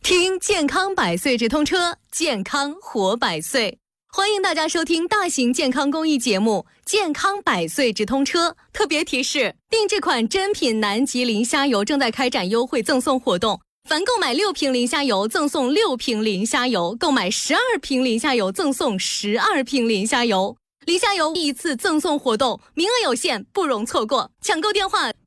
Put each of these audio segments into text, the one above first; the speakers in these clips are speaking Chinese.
听健康百岁直通车，健康活百岁。欢迎大家收听大型健康公益节目《健康百岁直通车》。特别提示：定制款珍品南极磷虾油正在开展优惠赠送活动，凡购买6瓶磷虾油赠送6瓶磷虾油，购买12瓶磷虾油赠送12瓶磷虾油。磷虾油一次赠送活动，名额有限，不容错过。抢购电话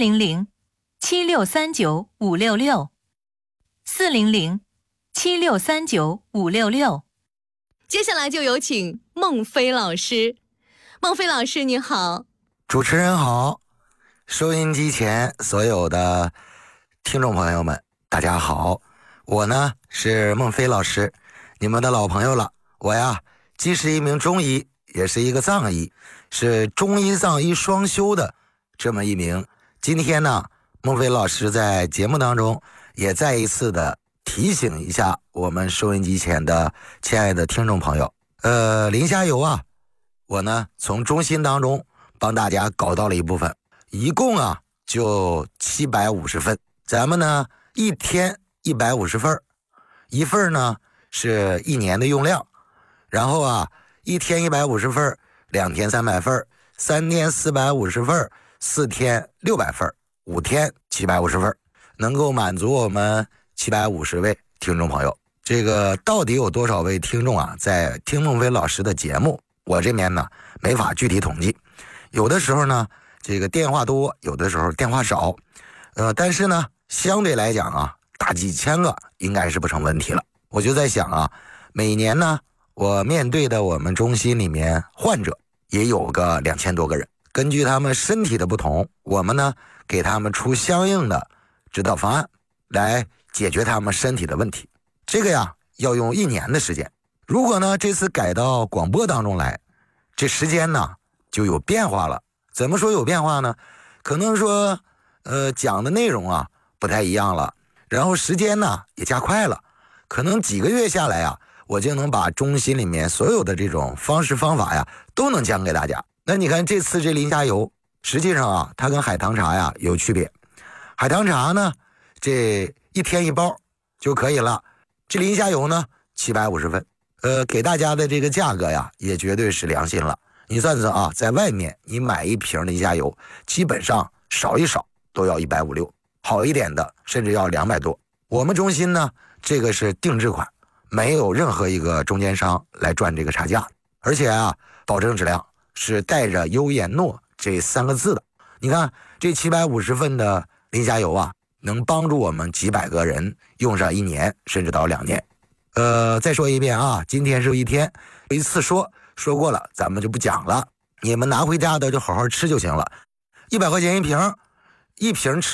：400-7639-566，400-7639-566。接下来就有请孟非老师。孟非老师你好。 主持人好，收音机前所有的听众朋友们大家好，我呢是孟非老师，你们的老朋友了。我呀既是一名中医，也是一个藏医，是中医藏医双修的这么一名。今天呢，孟非老师在节目当中也再一次的提醒一下我们收音机前的亲爱的听众朋友，磷虾油啊，我呢从中心当中帮大家搞到了一部分，一共啊就750份，咱们呢一天150份，一份呢是1年的用量，然后啊一天150份，2天300份，3天450份，4天600份，5天750份，能够满足我们750位听众朋友。这个到底有多少位听众啊在听孟非老师的节目，我这边呢没法具体统计，有的时候呢这个电话多，有的时候电话少，但是呢相对来讲啊大几千个应该是不成问题了。我就在想啊，每年呢我面对的我们中心里面患者也有个2000多个人，根据他们身体的不同，我们呢给他们出相应的指导方案来解决他们身体的问题。这个呀要用1年的时间，如果呢这次改到广播当中来，这时间呢就有变化了。怎么说有变化呢？可能说讲的内容啊不太一样了，然后时间呢也加快了，可能几个月下来啊，我就能把中心里面所有的这种方式方法呀都能讲给大家。那你看这次这磷虾油实际上啊它跟海棠茶呀有区别，海棠茶呢这1天1包就可以了，这磷虾油呢750份，给大家的这个价格呀也绝对是良心了。你算算啊，在外面你买1瓶磷虾油基本上少一少都要150，好一点的甚至要200多。我们中心呢这个是定制款，没有任何一个中间商来赚这个差价，而且啊保证质量，是带着优颜诺这3个字的。你看这750份的磷虾油啊，能帮助我们几百个人用上1年甚至到2年。再说一遍啊，今天是1天，一次说过了咱们就不讲了，你们拿回家的就好好吃就行了。100块钱一瓶，一瓶吃